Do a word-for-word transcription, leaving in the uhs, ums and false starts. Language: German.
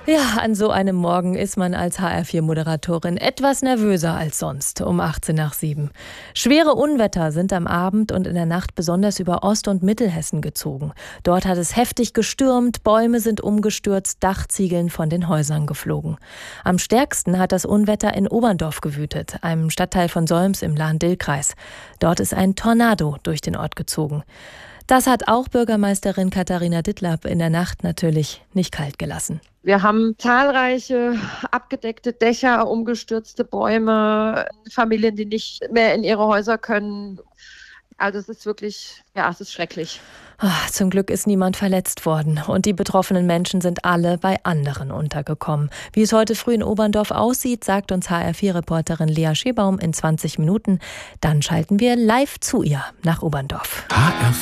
Ja, an so einem Morgen ist man als H R vier Moderatorin etwas nervöser als sonst um achtzehn nach sieben. Schwere Unwetter sind am Abend und in der Nacht besonders über Ost- und Mittelhessen gezogen. Dort hat es heftig gestürmt, Bäume sind umgestürzt, Dachziegeln von den Häusern geflogen. Am stärksten hat das Unwetter in Oberndorf gewütet, einem Stadtteil von Solms im Lahn-Dill-Kreis. Dort ist ein Tornado durch den Ort gezogen. Das hat auch Bürgermeisterin Katharina Dittlab in der Nacht natürlich nicht kalt gelassen. Wir haben zahlreiche abgedeckte Dächer, umgestürzte Bäume, Familien, die nicht mehr in ihre Häuser können. Also es ist wirklich, ja, es ist schrecklich. Ach, zum Glück ist niemand verletzt worden und die betroffenen Menschen sind alle bei anderen untergekommen. Wie es heute früh in Oberndorf aussieht, sagt uns H R vier Reporterin Lea Schebaum in zwanzig Minuten. Dann schalten wir live zu ihr nach Oberndorf.